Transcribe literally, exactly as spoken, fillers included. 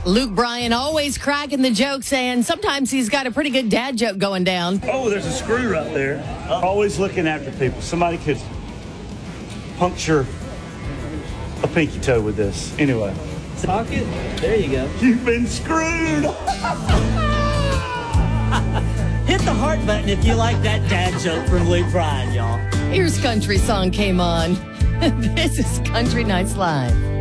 Luke Bryan always cracking the jokes, and sometimes he's got a pretty good dad joke going down. Oh, there's a screw right there. Always looking after people. Somebody could puncture a pinky toe with this. Anyway. Pocket? There you go. You've been screwed. Hit the heart button if you like that dad joke from Luke Bryan, y'all. Here's Country Song Came On. This is Country Nights Live.